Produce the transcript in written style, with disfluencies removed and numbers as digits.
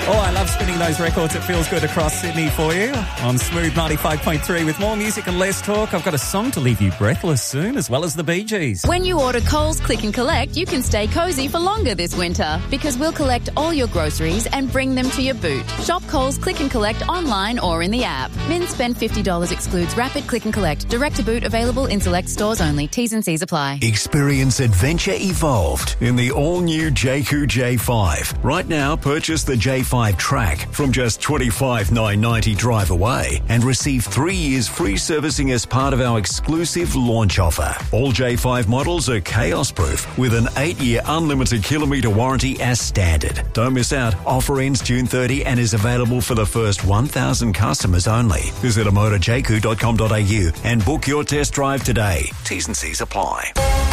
Oh, I love spinning those records. It feels good across Sydney for you on Smooth 95.3 with more music and less talk. I've got a song to leave you breathless soon, as well as the Bee Gees. When you order Coles Click and Collect, you can stay cosy for longer this winter because we'll collect all your groceries and bring them to your boot. Shop Coles Click and Collect online or in the app. Min spend $50 excludes Rapid Click and Collect. Direct to boot available in select stores only. T's and C's apply. Experience adventure evolved in the all-new JQ J5. Right now, purchase the J5 Track from just $25,990 drive away and receive 3 years free servicing as part of our exclusive launch offer. All J5 models are chaos-proof with an 8-year unlimited kilometre warranty as standard. Don't miss out. Offer ends June 30 and is available for the first 1,000 customers only. Visit amotorjq.com.au and book your test drive today. T's and C's apply.